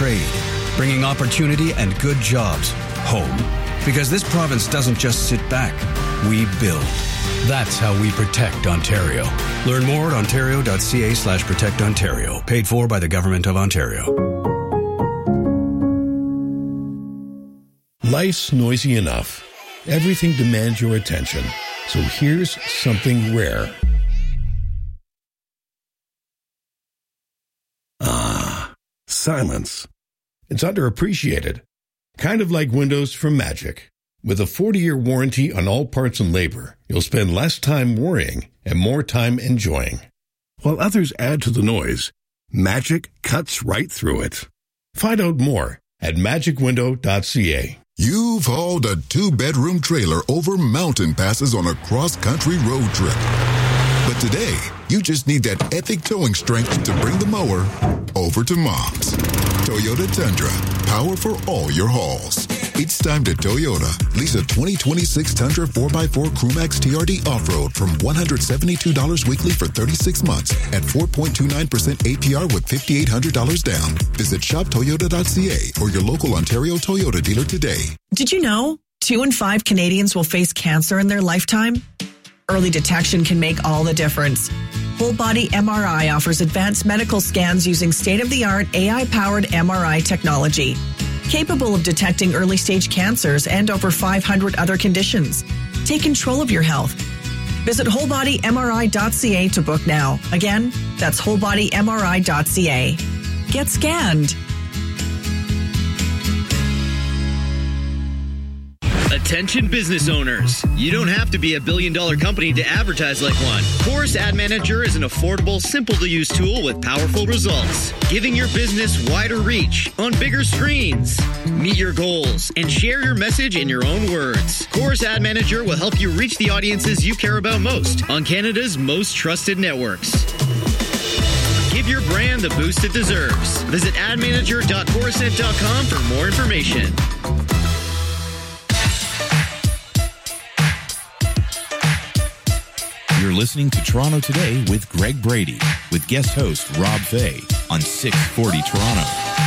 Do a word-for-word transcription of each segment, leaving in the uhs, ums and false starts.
trade, bringing opportunity and good jobs home. Because this province doesn't just sit back, we build. That's how we protect Ontario. Learn more at ontario.ca slash protect Ontario. Paid for by the Government of Ontario. Life's noisy enough. Everything demands your attention. So here's something rare. Ah, silence. It's underappreciated. Kind of like windows from Magic. With a forty-year warranty on all parts and labor, you'll spend less time worrying and more time enjoying. While others add to the noise, Magic cuts right through it. Find out more at magic window dot c a. You've hauled a two-bedroom trailer over mountain passes on a cross-country road trip. But today, you just need that epic towing strength to bring the mower over to Mom's. Toyota Tundra, power for all your hauls. It's time to Toyota. Lease a twenty twenty-six Tundra four by four Crewmax T R D Off-Road from one hundred seventy-two dollars weekly for thirty-six months at four point two nine percent A P R with five thousand eight hundred dollars down. Visit shop toyota dot c a or your local Ontario Toyota dealer today. Did you know two in five Canadians will face cancer in their lifetime? Early detection can make all the difference. Whole Body M R I offers advanced medical scans using state-of-the-art A I-powered M R I technology, capable of detecting early-stage cancers and over five hundred other conditions. Take control of your health. Visit whole body m r i dot c a to book now. Again, that's whole body m r i dot c a. Get scanned. Attention business owners. You don't have to be a billion dollar company to advertise like one. Chorus Ad Manager is an affordable, simple to use tool with powerful results, giving your business wider reach on bigger screens. Meet your goals and share your message in your own words. Chorus Ad Manager will help you reach the audiences you care about most on Canada's most trusted networks. Give your brand the boost it deserves. Visit ad manager dot corusent dot com for more information. You're listening to Toronto Today with Greg Brady, with guest host Rob Fay on six forty Toronto.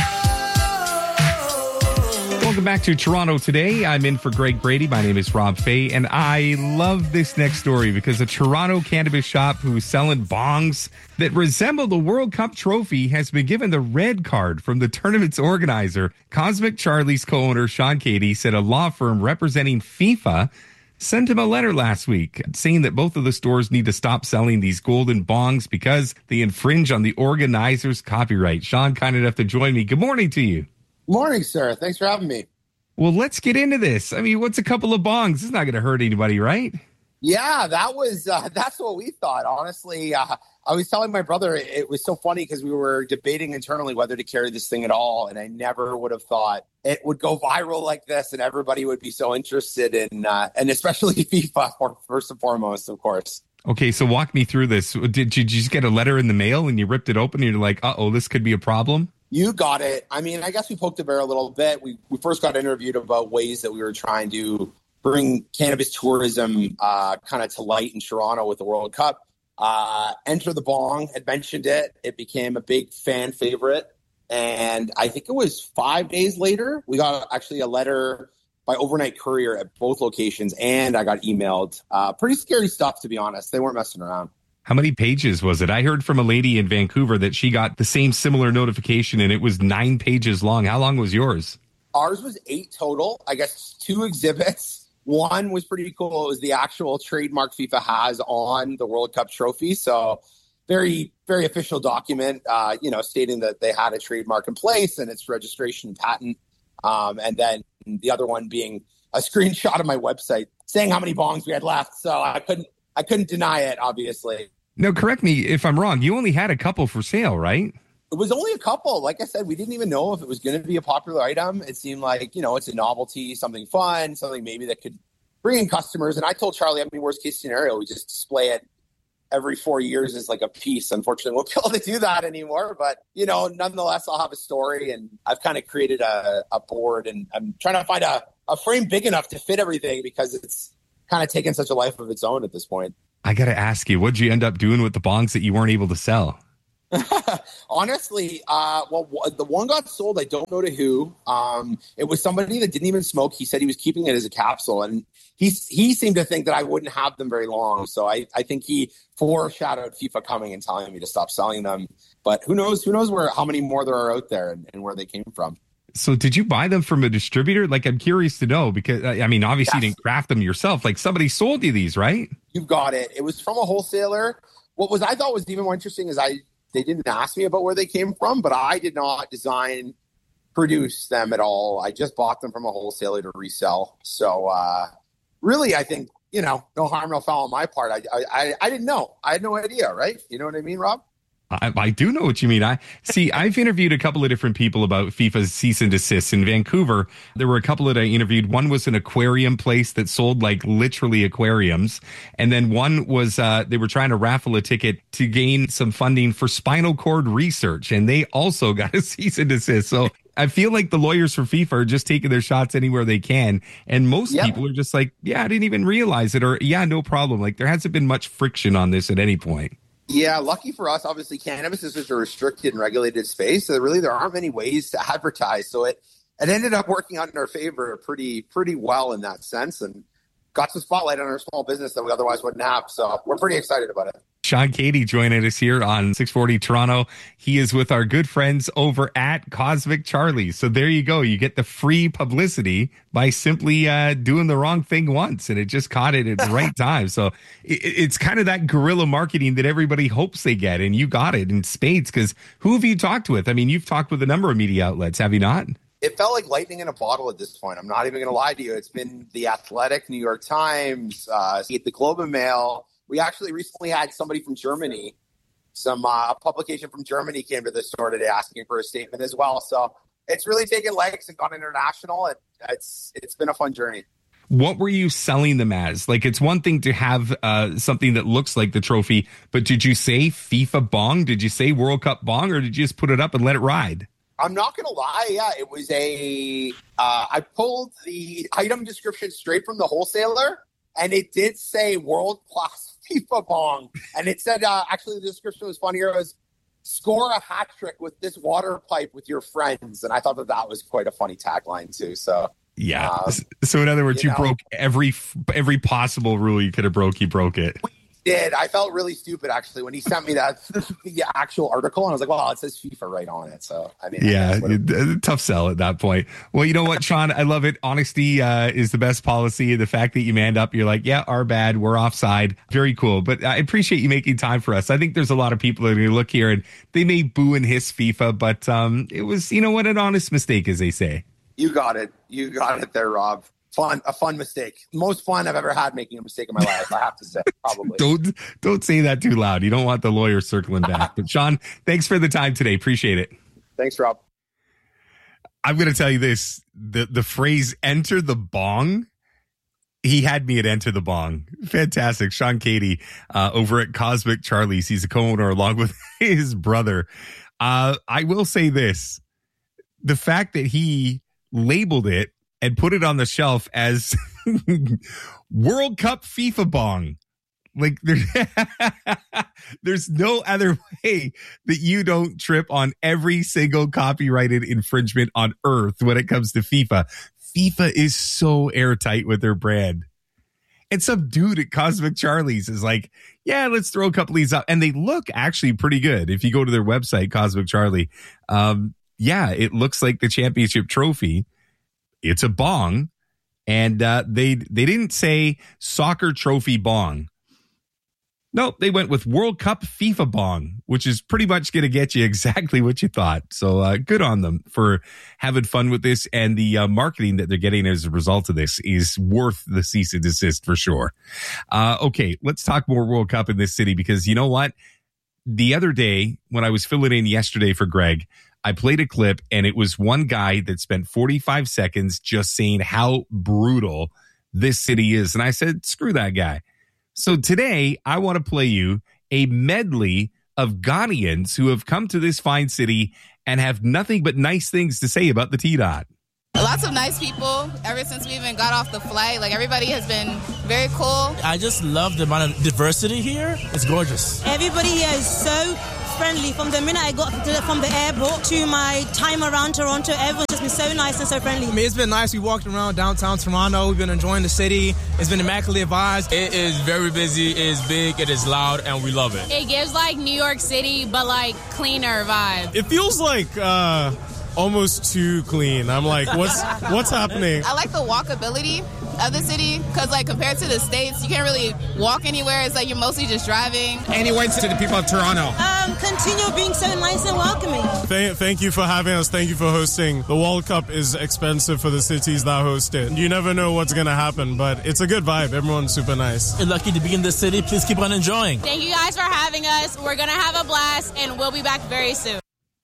Welcome back to Toronto Today. I'm in for Greg Brady. My name is Rob Fay, and I love this next story because a Toronto cannabis shop who's selling bongs that resemble the World Cup trophy has been given the red card from the tournament's organizer. Cosmic Charlie's co-owner Sean Cady said a law firm representing FIFA sent him a letter last week saying that both of the stores need to stop selling these golden bongs because they infringe on the organizer's copyright. Sean, kind enough to join me. Good morning to you. Morning, sir. Thanks for having me. Well, let's get into this. I mean, what's a couple of bongs? It's not going to hurt anybody, right? Yeah, that was, uh, that's what we thought. Honestly, uh, I was telling my brother, it was so funny because we were debating internally whether to carry this thing at all. And I never would have thought it would go viral like this and everybody would be so interested in, uh, and especially FIFA, first and foremost, of course. Okay, so walk me through this. Did, did you just get a letter in the mail and you ripped it open and you're like, uh-oh, this could be a problem? You got it. I mean, I guess we poked the bear a little bit. We we first got interviewed about ways that we were trying to bring cannabis tourism uh, kind of to light in Toronto with the World Cup. Uh, Enter the Bong had mentioned it. It became a big fan favorite. And I think it was five days later, we got actually a letter by overnight courier at both locations. And I got emailed. Uh, pretty scary stuff, to be honest. They weren't messing around. How many pages was it? I heard from a lady in Vancouver that she got the same similar notification and it was nine pages long. How long was yours? Ours was eight total. I guess two exhibits. One was pretty cool. It was the actual trademark FIFA has on the World Cup trophy. So very, very official document, uh, you know, stating that they had a trademark in place and its registration patent. Um, and then the other one being a screenshot of my website saying how many bongs we had left. So I couldn't, I couldn't deny it, obviously. No, correct me if I'm wrong. You only had a couple for sale, right? It was only a couple. Like I said, we didn't even know if it was going to be a popular item. It seemed like, you know, it's a novelty, something fun, something maybe that could bring in customers. And I told Charlie, I mean, worst case scenario, we just display it every four years as like a piece. Unfortunately, we'll be able to do that anymore. But, you know, nonetheless, I'll have a story. And I've kind of created a, a board. And I'm trying to find a, a frame big enough to fit everything because it's kind of taken such a life of its own at this point. I got to ask you, what'd you end up doing with the bongs that you weren't able to sell? Honestly, uh, well, the one got sold. I don't know to who. Um, it was somebody that didn't even smoke. He said he was keeping it as a capsule, and he he seemed to think that I wouldn't have them very long. So I, I think he foreshadowed FIFA coming and telling me to stop selling them. But who knows? Who knows where how many more there are out there and, and where they came from. So did you buy them from a distributor? Like, I'm curious to know because, I mean, obviously Yes. you didn't craft them yourself. Like, somebody sold you these, right? You've got it. It was from a wholesaler. What was I thought was even more interesting is I they didn't ask me about where they came from, but I did not design, produce them at all. I just bought them from a wholesaler to resell. So uh, really, I think, you know, no harm, no foul on my part. I, I I didn't know. I had no idea, right? You know what I mean, Rob? I, I do know what you mean. I see. I've interviewed a couple of different people about FIFA's cease and desist in Vancouver. There were a couple that I interviewed. One was an aquarium place that sold like literally aquariums, and then one was uh, they were trying to raffle a ticket to gain some funding for spinal cord research, and they also got a cease and desist. So I feel like the lawyers for FIFA are just taking their shots anywhere they can, and most Yep. people are just like, "Yeah, I didn't even realize it," or "Yeah, no problem." Like there hasn't been much friction on this at any point. Yeah, lucky for us, obviously, cannabis is such a restricted and regulated space. So really, there aren't many ways to advertise. So it it ended up working out in our favor pretty pretty well in that sense, and got some spotlight on our small business that we otherwise wouldn't have. So we're pretty excited about it. Sean Cady joining us here on six forty Toronto. He is with our good friends over at Cosmic Charlie. So there you go. You get the free publicity by simply uh, doing the wrong thing once, and it just caught it at the right time. So it, it's kind of that guerrilla marketing that everybody hopes they get, and you got it in spades. Because who have you talked with? I mean, you've talked with a number of media outlets, have you not? It felt like lightning in a bottle at this point. I'm not even going to lie to you. It's been The Athletic, New York Times, uh, the Globe and Mail. We actually recently had somebody from Germany, some uh, publication from Germany came to the store today asking for a statement as well. So it's really taken legs and gone international. It, it's it's been a fun journey. What were you selling them as? Like, it's one thing to have uh, something that looks like the trophy, but did you say FIFA bong? Did you say World Cup bong, or did you just put it up and let it ride? I'm not going to lie. Yeah, it was a uh, – I pulled the item description straight from the wholesaler, and it did say world-class FIFA bong. And it said uh, – actually, the description was funnier. It was score a hat trick with this water pipe with your friends. And I thought that that was quite a funny tagline too. So yeah. Um, so in other words, you, you you know, broke every every possible rule you could have broke. You broke it. Did I felt really stupid actually when he sent me that the actual article, and I was like, "Well, it says FIFA right on it." So I mean, yeah, I tough sell at that point. Well, you know what, Sean, I love it. Honesty uh, is the best policy. The fact that you manned up, you're like, "Yeah, our bad, we're offside." Very cool. But I appreciate you making time for us. I think there's a lot of people that are going to look here and they may boo and hiss FIFA, but um, it was, you know what, an honest mistake, as they say. You got it. You got it there, Rob. Fun, a fun mistake. Most fun I've ever had making a mistake in my life, I have to say, probably. don't don't say that too loud. You don't want the lawyer circling back. But Sean, thanks for the time today. Appreciate it. Thanks, Rob. I'm going to tell you this. The the phrase enter the bong, he had me at enter the bong. Fantastic. Sean Cady uh, over at Cosmic Charlie's. He's a co-owner along with his brother. Uh, I will say this. The fact that he labeled it and put it on the shelf as World Cup FIFA bong. Like there, there's no other way that you don't trip on every single copyrighted infringement on earth when it comes to FIFA. FIFA is so airtight with their brand. And some dude at Cosmic Charlie's is like, yeah, let's throw a couple of these up. And they look actually pretty good. If you go to their website, Cosmic Charlie, um, yeah, it looks like the championship trophy. It's a bong, and uh, they they didn't say soccer trophy bong. Nope, they went with World Cup FIFA bong, which is pretty much going to get you exactly what you thought. So uh, good on them for having fun with this, and the uh, marketing that they're getting as a result of this is worth the cease and desist for sure. Uh, okay, let's talk more World Cup in this city, because you know what? The other day when I was filling in yesterday for Greg, I played a clip, and it was one guy that spent forty-five seconds just saying how brutal this city is. And I said, screw that guy. So today, I want to play you a medley of Ghanaians who have come to this fine city and have nothing but nice things to say about the T-Dot. Lots of nice people ever since we even got off the flight. Like, everybody has been very cool. I just love the amount of diversity here. It's gorgeous. Everybody here is so friendly. From the minute I got to the, from the airport to my time around Toronto, everyone's just been so nice and so friendly. I mean, it's been nice. We walked around downtown Toronto. We've been enjoying the city. It's been immaculately advised. It is very busy. It is big. It is loud, and we love it. It gives like New York City, but like cleaner vibe. It feels like uh, almost too clean. I'm like, what's what's happening? I like the walkability of the city because like compared to the States, you can't really walk anywhere. It's like you're mostly just driving. Any words to the people of Toronto? Um, continue being so nice and welcoming. Thank, thank you for having us. Thank you for hosting. The World Cup is expensive for the cities that host it. You never know what's going to happen, but it's a good vibe. Everyone's super nice. We're lucky to be in this city. Please keep on enjoying. Thank you guys for having us. We're going to have a blast, and we'll be back very soon.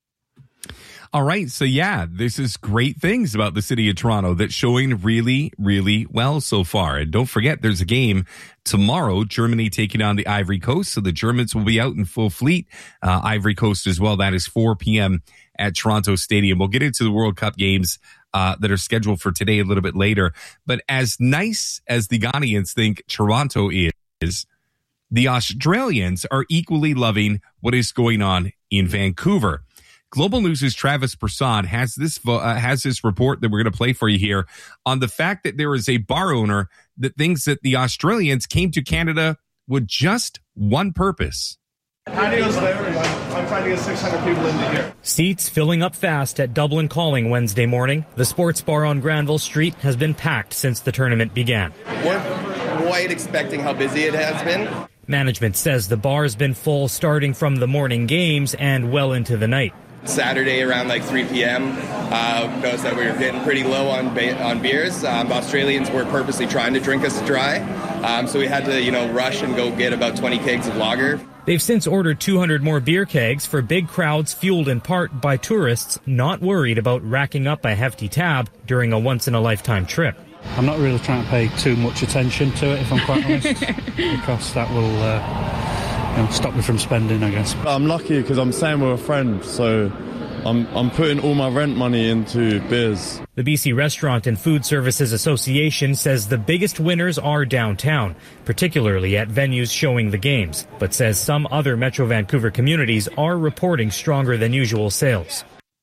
All right. So, yeah, this is great things about the city of Toronto that's showing really, really well so far. And don't forget, there's a game tomorrow, Germany taking on the Ivory Coast. So the Germans will be out in full fleet. Uh, Ivory Coast as well. That is four p.m. at Toronto Stadium. We'll get into the World Cup games uh, that are scheduled for today a little bit later. But as nice as the Ghanaians think Toronto is, the Australians are equally loving what is going on in Vancouver. Global News' Travis Prasad has this uh, has this report that we're going to play for you here on the fact that there is a bar owner that thinks that the Australians came to Canada with just one purpose. Patio's there, and I'm, I'm trying to get six hundred people into here. Seats filling up fast at Dublin Calling Wednesday morning. The sports bar on Granville Street has been packed since the tournament began. We're quite expecting how busy it has been. Management says the bar has been full starting from the morning games and well into the night. Saturday around like three p.m. Uh, noticed that we were getting pretty low on ba- on beers. Um, Australians were purposely trying to drink us dry, um, so we had to, you know, rush and go get about twenty kegs of lager. They've since ordered two hundred more beer kegs for big crowds fueled in part by tourists not worried about racking up a hefty tab during a once-in-a-lifetime trip. I'm not really trying to pay too much attention to it, if I'm quite honest, because that will... Uh You know, stop me from spending, I guess. I'm lucky because I'm staying with a friend, so I'm I'm putting all my rent money into beers. The B C Restaurant and Food Services Association says the biggest winners are downtown, particularly at venues showing the games, but says some other Metro Vancouver communities are reporting stronger than usual sales.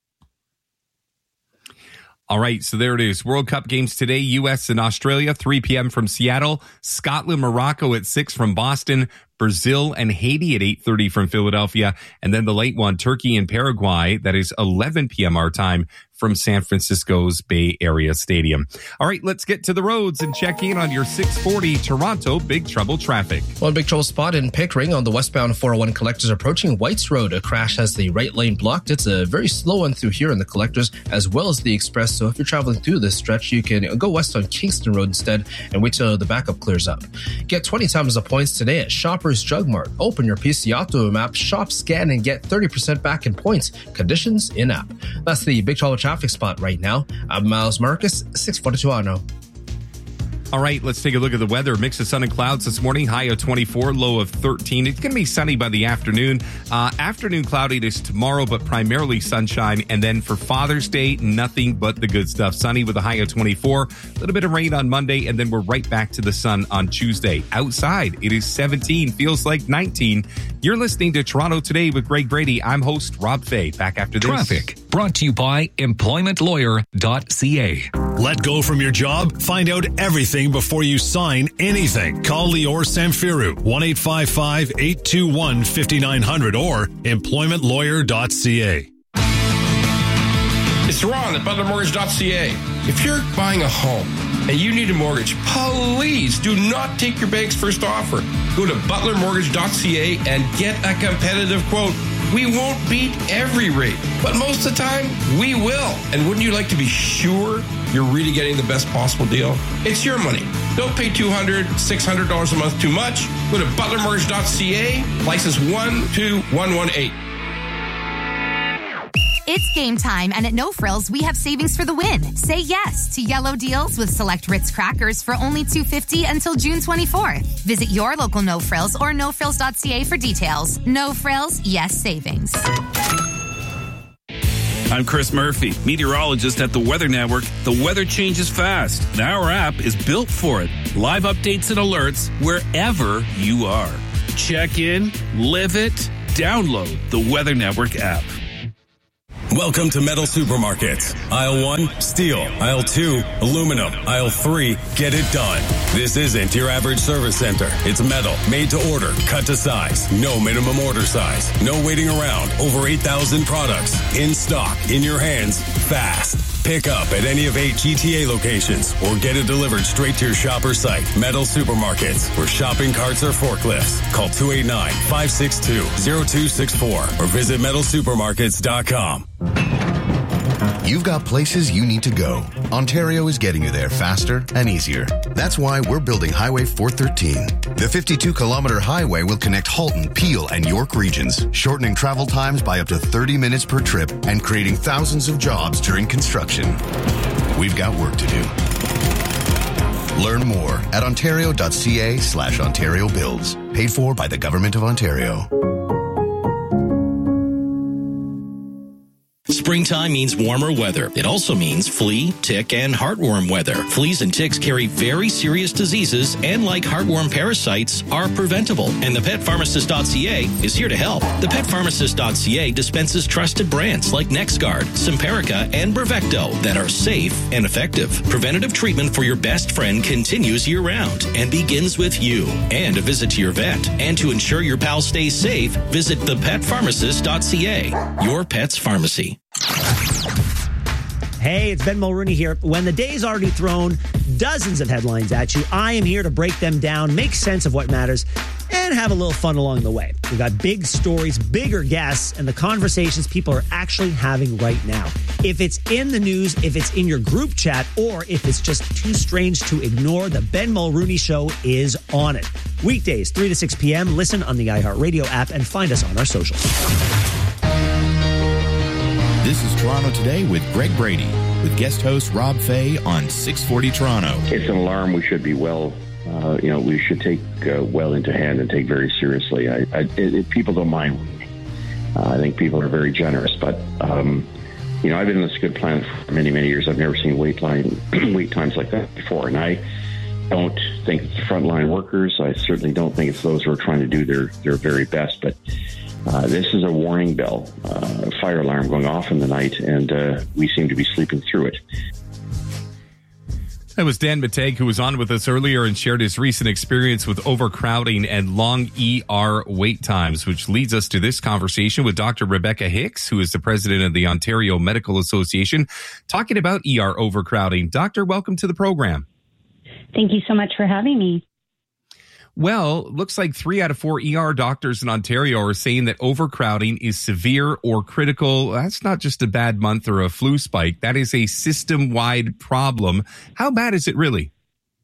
All right, so there it is. World Cup games today, U S and Australia, three p.m. from Seattle, Scotland, Morocco at six from Boston, Brazil and Haiti at eight thirty from Philadelphia, and then the late one, Turkey and Paraguay, that is eleven p.m. our time from San Francisco's Bay Area Stadium. All right, let's get to the roads and check in on your six forty Toronto Big Trouble traffic. One big trouble spot in Pickering on the westbound four oh one collectors approaching Whites Road. A crash has the right lane blocked. It's a very slow one through here in the collectors as well as the express. So if you're traveling through this stretch, you can go west on Kingston Road instead and wait till the backup clears up. Get twenty times the points today at Shoppers Drug Mart. Open your P C Auto app, shop, scan, and get thirty percent back in points. Conditions in app. That's the Big Trouble traffic spot right now. I'm Miles Marcus, six forty Toronto. All right, let's take a look at the weather. Mix of sun and clouds this morning, high of twenty-four, low of thirteen. It's going to be sunny by the afternoon. Uh, afternoon cloudiness tomorrow, but primarily sunshine. And then for Father's Day, nothing but the good stuff. Sunny with a high of twenty-four, a little bit of rain on Monday, and then we're right back to the sun on Tuesday. Outside, it is seventeen, feels like nineteen. You're listening to Toronto Today with Greg Brady. I'm host Rob Fay. Back after this. Traffic brought to you by employment lawyer dot c a. Let go from your job? Find out everything before you sign anything. Call Lior Samfiru, one eight five five, eight two one, five nine zero zero or employment lawyer dot c a. It's Ron at butler mortgage dot c a. If you're buying a home and you need a mortgage, please do not take your bank's first offer. Go to butler mortgage dot c a and get a competitive quote. We won't beat every rate, but most of the time, we will. And wouldn't you like to be sure you're really getting the best possible deal? It's your money. Don't pay two hundred dollars, six hundred dollars a month too much. Go to butler mortgage dot c a, license one two one one eight. It's game time, and at No Frills, we have savings for the win. Say yes to yellow deals with select Ritz crackers for only two dollars and fifty cents until June twenty-fourth. Visit your local No Frills or no frills dot c a for details. No Frills, yes savings. I'm Chris Murphy, meteorologist at the Weather Network. The weather changes fast, and our app is built for it. Live updates and alerts wherever you are. Check in, live it, Download the Weather Network app. Welcome to Metal Supermarkets. Aisle one, steel. Aisle two, aluminum. Aisle three, get it done. This isn't your average service center. It's metal, made to order, cut to size. No minimum order size. No waiting around. Over eight thousand products. In stock, in your hands, fast. Pick up at any of eight G T A locations or get it delivered straight to your shop or site. Metal Supermarkets, where shopping carts are forklifts. Call two eight nine, five six two, zero two six four or visit metal supermarkets dot com. You've got places you need to go. Ontario is getting you there faster and easier. That's why we're building Highway four thirteen. The fifty-two kilometer highway will connect Halton, Peel, and York regions, shortening travel times by up to thirty minutes per trip and creating thousands of jobs during construction. We've got work to do. Learn more at ontario.ca slash Ontario Builds. Paid for by the Government of Ontario. Springtime means warmer weather. It also means flea, tick, and heartworm weather. Fleas and ticks carry very serious diseases and, like heartworm parasites, are preventable. And the pet pharmacist dot c a is here to help. the pet pharmacist dot c a dispenses trusted brands like NexGard, Simparica, and Brevecto that are safe and effective. Preventative treatment for your best friend continues year-round and begins with you and a visit to your vet. And to ensure your pal stays safe, visit the pet pharmacist dot c a, your pet's pharmacy. Hey, it's Ben Mulrooney here. When the day's already thrown dozens of headlines at you, I am here to break them down, make sense of what matters, and have a little fun along the way. We've got big stories, bigger guests, and the conversations people are actually having right now. If it's in the news, if it's in your group chat, or if it's just too strange to ignore, the Ben Mulrooney Show is on it. Weekdays, three to six p.m. Listen on the iHeartRadio app and find us on our socials. This is Toronto Today with Greg Brady, with guest host Rob Fay on six forty Toronto. It's an alarm we should be well, uh, you know, we should take uh, well into hand and take very seriously. I, I, it, it, people don't mind. Uh, I think people are very generous, but, um, you know, I've been in this good plan for many, many years. I've never seen wait line, wait times like that before, and I don't think it's the frontline workers. I certainly don't think it's those who are trying to do their, their very best, but Uh, this is a warning bell, uh, a fire alarm going off in the night, and uh, we seem to be sleeping through it. That was Dan Mateg, who was on with us earlier and shared his recent experience with overcrowding and long E R wait times, which leads us to this conversation with Doctor Rebecca Hicks, who is the president of the Ontario Medical Association, talking about E R overcrowding. Doctor, welcome to the program. Thank you so much for having me. Well, looks like three out of four E R doctors in Ontario are saying that overcrowding is severe or critical. That's not just a bad month or a flu spike. That is a system-wide problem. How bad is it really?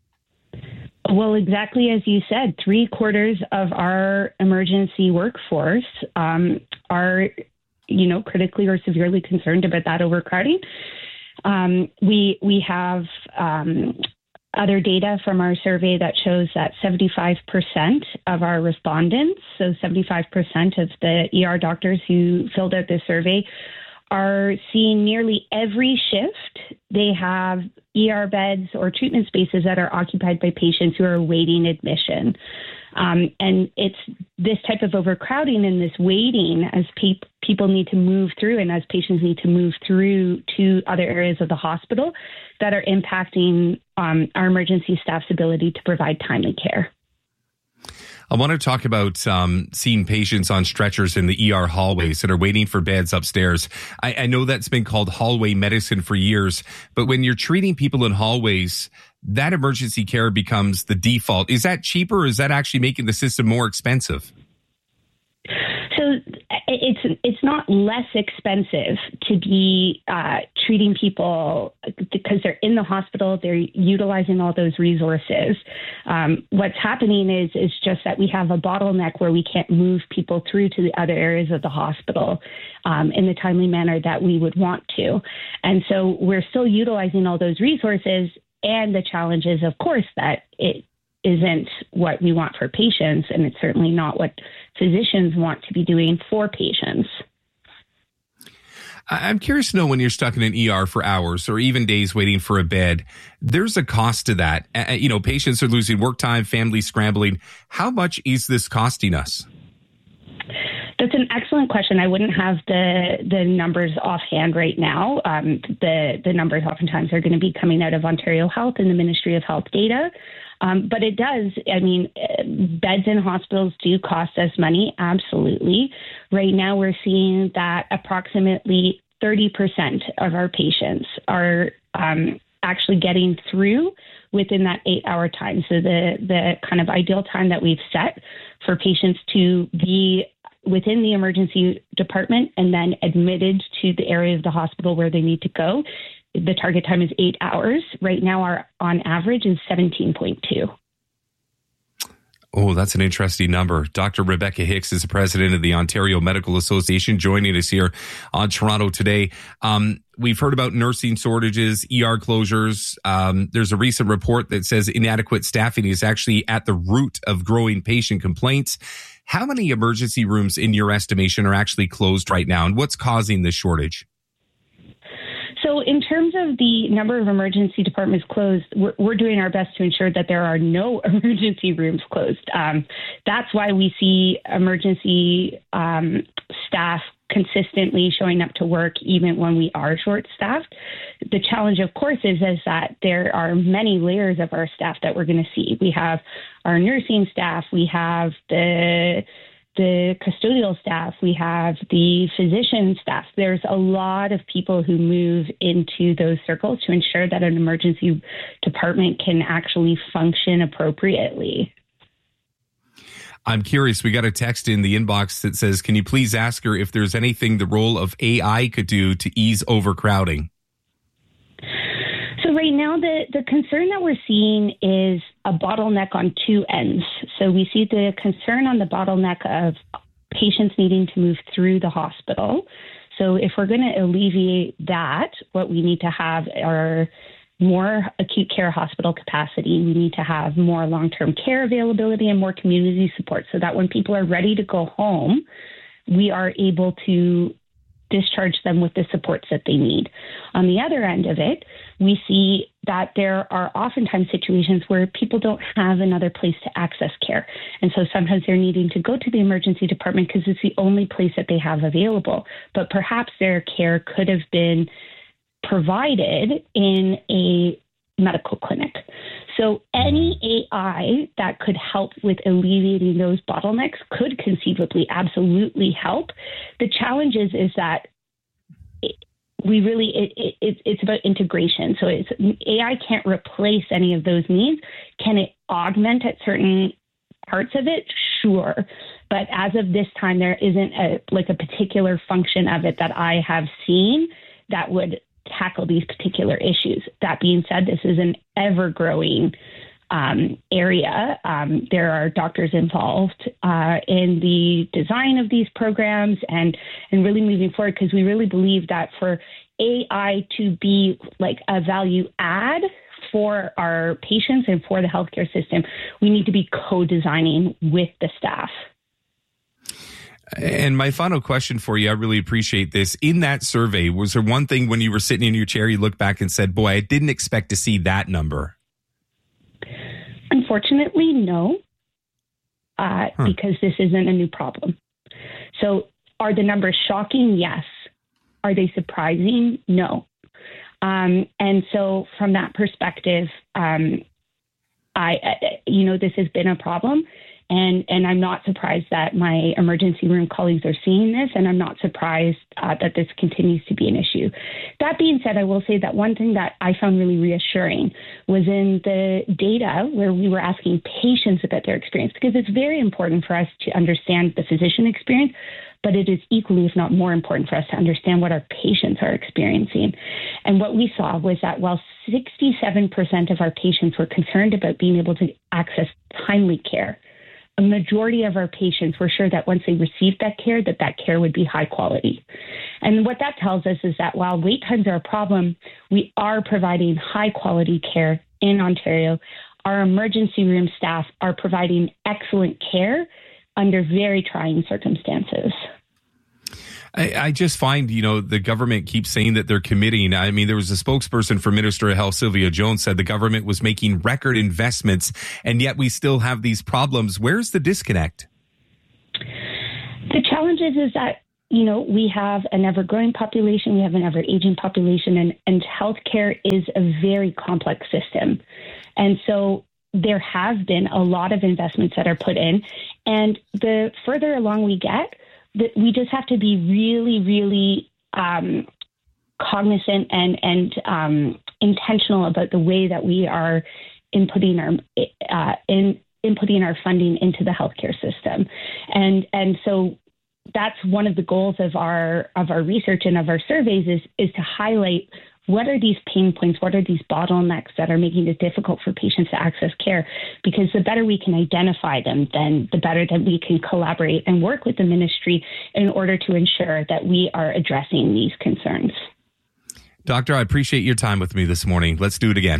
Well, exactly as you said, three quarters of our emergency workforce um, are, you know, critically or severely concerned about that overcrowding. Um, we we have um, other data from our survey that shows that seventy-five percent of our respondents, so seventy-five percent of the E R doctors who filled out this survey, are seeing nearly every shift they have E R beds or treatment spaces that are occupied by patients who are awaiting admission. Um, and it's this type of overcrowding and this waiting as pe- people need to move through and as patients need to move through to other areas of the hospital that are impacting um, our emergency staff's ability to provide timely care. I want to talk about um, seeing patients on stretchers in the E R hallways that are waiting for beds upstairs. I, I know that's been called hallway medicine for years, but when you're treating people in hallways, that emergency care becomes the default. Is that cheaper or is that actually making the system more expensive? So it's it's not less expensive to be uh, treating people because they're in the hospital. They're utilizing all those resources. Um, what's happening is is just that we have a bottleneck where we can't move people through to the other areas of the hospital um, in the timely manner that we would want to. And so we're still utilizing all those resources. And the challenge is, of course, that it isn't what we want for patients, and it's certainly not what physicians want to be doing for patients. I'm curious to know, when you're stuck in an E R for hours or even days waiting for a bed, there's a cost to that. Uh, you know, patients are losing work time, families scrambling. How much is this costing us? That's an excellent question. I wouldn't have the the numbers offhand right now. Um, the the numbers oftentimes are going to be coming out of Ontario Health and the Ministry of Health data. Um, but it does, I mean, beds in hospitals do cost us money, absolutely. Right now we're seeing that approximately thirty percent of our patients are um, actually getting through within that eight-hour time. So the, the kind of ideal time that we've set for patients to be within the emergency department and then admitted to the area of the hospital where they need to go, the target time is eight hours. Right now, our on average is seventeen point two. Oh, that's an interesting number. Doctor Rebecca Hicks is the president of the Ontario Medical Association, joining us here on Toronto Today. Um, we've heard about nursing shortages, E R closures. Um, there's a recent report that says inadequate staffing is actually at the root of growing patient complaints. How many emergency rooms, in your estimation, are actually closed right now, and what's causing this shortage? So in terms of the number of emergency departments closed, we're, we're doing our best to ensure that there are no emergency rooms closed. Um, that's why we see emergency um, staff consistently showing up to work even when we are short-staffed. The challenge, of course, is, is that there are many layers of our staff that we're going to see. We have our nursing staff, we have the the custodial staff, we have the physician staff. There's a lot of people who move into those circles to ensure that an emergency department can actually function appropriately. I'm curious, we got a text in the inbox that says, can you please ask her if there's anything the role of A I could do to ease overcrowding? So right now, the, the concern that we're seeing is a bottleneck on two ends. So we see the concern on the bottleneck of patients needing to move through the hospital. So if we're going to alleviate that, what we need to have are more acute care hospital capacity. We need to have more long-term care availability and more community support so that when people are ready to go home, we are able to discharge them with the supports that they need. On the other end of it, we see that there are oftentimes situations where people don't have another place to access care. And so sometimes they're needing to go to the emergency department because it's the only place that they have available. But perhaps their care could have been provided in a medical clinic. So any A I that could help with alleviating those bottlenecks could conceivably absolutely help. The challenge is, is that it, we really, it, it, it's about integration. So it's, A I can't replace any of those needs. Can it augment at certain parts of it? Sure. But as of this time, there isn't a, like a particular function of it that I have seen that would tackle these particular issues. That being said, this is an ever-growing um, area. Um, there are doctors involved uh, in the design of these programs and, and really moving forward, because we really believe that for A I to be like a value add for our patients and for the healthcare system, we need to be co-designing with the staff. And my final question for you, I really appreciate this. In that survey, was there one thing when you were sitting in your chair, you looked back and said, boy, I didn't expect to see that number? Unfortunately, no, uh, huh. because this isn't a new problem. So are the numbers shocking? Yes. Are they surprising? No. Um, and so from that perspective, um, I, you know, this has been a problem. And and I'm not surprised that my emergency room colleagues are seeing this, and I'm not surprised uh, that this continues to be an issue. That being said, I will say that one thing that I found really reassuring was in the data where we were asking patients about their experience, because it's very important for us to understand the physician experience, but it is equally, if not more important, for us to understand what our patients are experiencing. And what we saw was that while sixty-seven percent of our patients were concerned about being able to access timely care, a majority of our patients were sure that once they received that care, that that care would be high quality. And what that tells us is that while wait times are a problem, we are providing high quality care in Ontario. Our emergency room staff are providing excellent care under very trying circumstances. I, I just find, you know, the government keeps saying that they're committing. I mean, there was a spokesperson for Minister of Health, Sylvia Jones, said the government was making record investments, and yet we still have these problems. Where's the disconnect? The challenge is, is that, you know, we have an ever-growing population, we have an ever-aging population, and, and healthcare is a very complex system. And so there have been a lot of investments that are put in. And the further along we get, the, we just have to be really, really um, cognizant and, and um, intentional about the way that we are inputting our uh, in inputting our funding into the healthcare system. And and so that's one of the goals of our of our research and of our surveys is is to highlight what are these pain points, what are these bottlenecks that are making it difficult for patients to access care? Because the better we can identify them, then the better that we can collaborate and work with the ministry in order to ensure that we are addressing these concerns. Doctor, I appreciate your time with me this morning. Let's do it again.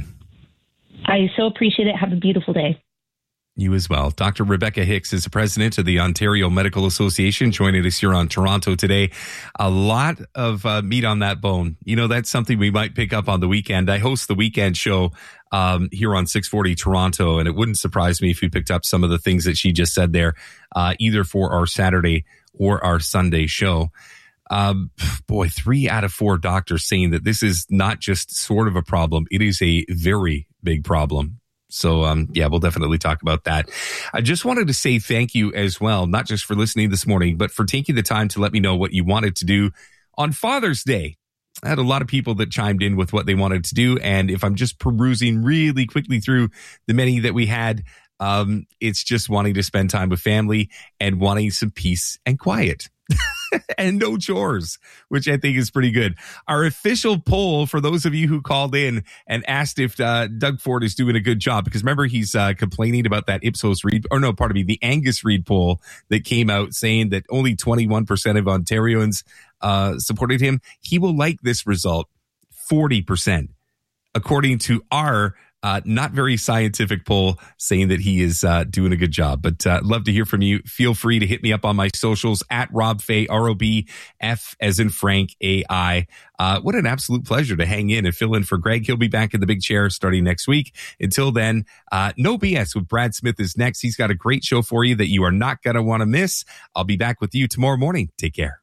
I so appreciate it. Have a beautiful day. You as well. Doctor Rebecca Hicks is the president of the Ontario Medical Association, joining us here on Toronto today. A lot of uh, meat on that bone. You know, that's something we might pick up on the weekend. I host the weekend show um, here on six forty Toronto, and it wouldn't surprise me if we picked up some of the things that she just said there, uh, either for our Saturday or our Sunday show. Um, boy, three out of four doctors saying that this is not just sort of a problem. It is a very big problem. So, um, yeah, we'll definitely talk about that. I just wanted to say thank you as well, not just for listening this morning, but for taking the time to let me know what you wanted to do on Father's Day. I had a lot of people that chimed in with what they wanted to do. And if I'm just perusing really quickly through the many that we had, um, it's just wanting to spend time with family and wanting some peace and quiet. And no chores, which I think is pretty good. Our official poll, for those of you who called in and asked if uh, Doug Ford is doing a good job, because remember he's uh, complaining about that Ipsos Reid, or no, pardon me, the Angus Reid poll that came out saying that only twenty-one percent of Ontarians uh, supported him. He will like this result, forty percent, according to our Uh, not very scientific poll saying that he is uh, doing a good job. But uh, love to hear from you. Feel free to hit me up on my socials at Rob Fay, R O B F as in Frank, A I. Uh, what an absolute pleasure to hang in and fill in for Greg. He'll be back in the big chair starting next week. Until then, uh, No B S with Brad Smith is next. He's got a great show for you that you are not going to want to miss. I'll be back with you tomorrow morning. Take care.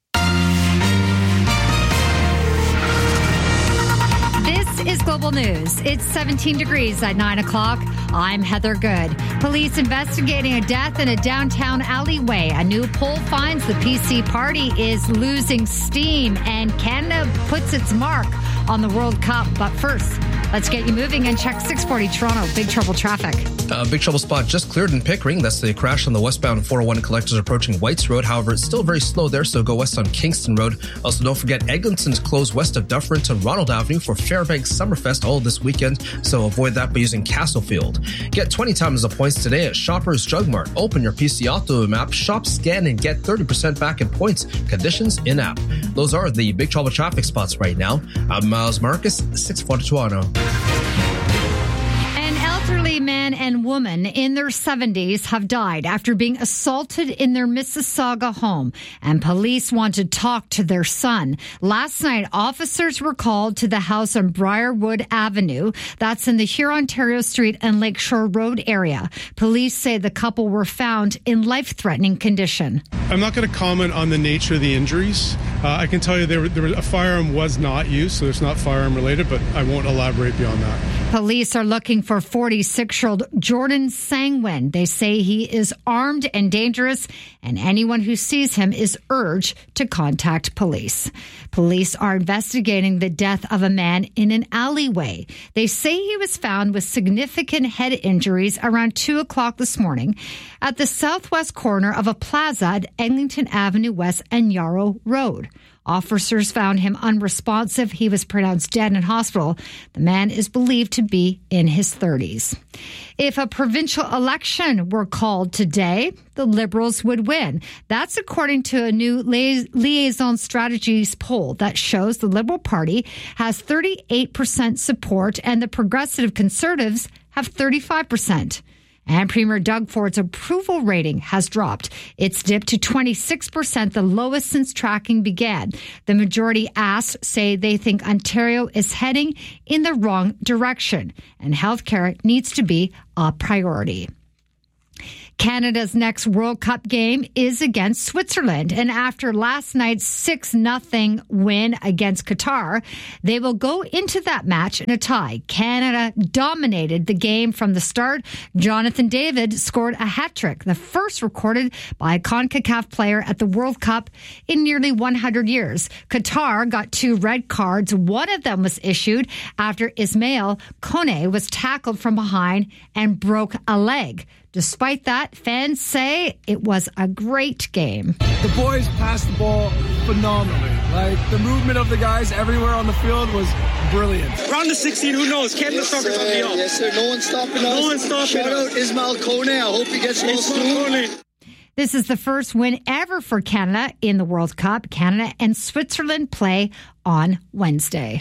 Is Global News. It's seventeen degrees at nine o'clock. I'm Heather Good. Police investigating a death in a downtown alleyway. A new poll finds the P C party is losing steam, and Canada puts its mark on the World Cup. But first, let's get you moving and check six forty Toronto. Big trouble traffic. Uh, big trouble spot just cleared in Pickering. That's the crash on the westbound four oh one collectors approaching Whites Road. However, it's still very slow there, so go west on Kingston Road. Also, don't forget Eglinton's closed west of Dufferin to Ronald Avenue for Fairbanks Summerfest all this weekend, so avoid that by using Castlefield. Get twenty times the points today at Shoppers Drug Mart. Open your P C Auto map, shop, scan, and get thirty percent back in points. Conditions in-app. Those are the big trouble traffic spots right now. I'm Miles Marcus, six forty Toronto. Elderly man and woman in their seventies have died after being assaulted in their Mississauga home, and police want to talk to their son. Last night, officers were called to the house on Briarwood Avenue. That's in the Hurontario Street and Lakeshore Road area. Police say the couple were found in life-threatening condition. I'm not going to comment on the nature of the injuries. Uh, I can tell you there, there a firearm was not used, so it's not firearm related, but I won't elaborate beyond that. Police are looking for forty-six-year-old Jordan Sangwin. They say he is armed and dangerous, and anyone who sees him is urged to contact police. Police are investigating the death of a man in an alleyway. They say he was found with significant head injuries around two o'clock this morning at the southwest corner of a plaza at Eglinton Avenue West and Yarrow Road. Officers found him unresponsive. He was pronounced dead in hospital. The man is believed to be in his thirties. If a provincial election were called today, the Liberals would win. That's according to a new Liaison Strategies poll that shows the Liberal Party has thirty-eight percent support and the Progressive Conservatives have thirty-five percent. And Premier Doug Ford's approval rating has dropped. It's dipped to twenty-six percent, the lowest since tracking began. The majority asked say they think Ontario is heading in the wrong direction, and healthcare needs to be a priority. Canada's next World Cup game is against Switzerland. And after last night's six nothing win against Qatar, they will go into that match in a tie. Canada dominated the game from the start. Jonathan David scored a hat trick, the first recorded by a CONCACAF player at the World Cup in nearly one hundred years. Qatar got two red cards. One of them was issued after Ismail Kone was tackled from behind and broke a leg. Despite that, fans say it was a great game. The boys passed the ball phenomenally. Like, the movement of the guys everywhere on the field was brilliant. Round of sixteen, who knows? Canada's talking something else. Yes, sir. No one's stopping us. No one's stopping Shout us. out Ismail Kone. I hope he gets no spoon. This is the first win ever for Canada in the World Cup. Canada and Switzerland play on Wednesday.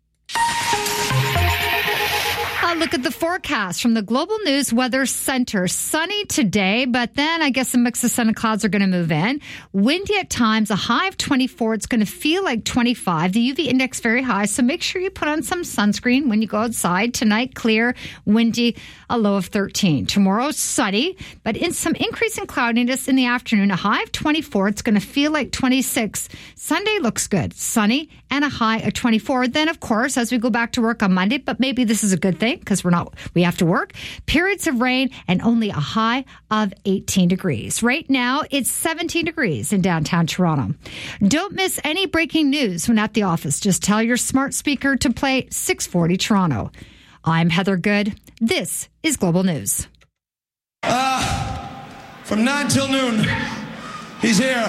A look at the forecast from the Global News Weather Center. Sunny today, but then I guess a mix of sun and clouds are going to move in. Windy at times, a high of twenty-four. It's going to feel like twenty-five. The U V index very high, so make sure you put on some sunscreen when you go outside. Tonight, clear, windy, a low of thirteen. Tomorrow, sunny, but in some increase in cloudiness in the afternoon. A high of twenty-four. It's going to feel like twenty-six. Sunday looks good. Sunny and a high of twenty-four. Then, of course, as we go back to work on Monday, but maybe this is a good thing because we're not, we have to work. Periods of rain and only a high of eighteen degrees. Right now, it's seventeen degrees in downtown Toronto. Don't miss any breaking news when at the office. Just tell your smart speaker to play six forty Toronto. I'm Heather Good. This is Global News. Uh, from nine till noon, he's here.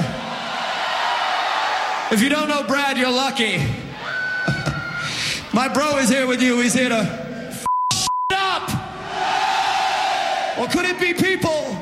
If you don't know Brad, you're lucky. My bro is here with you. He's here to f*** up. Or could it be people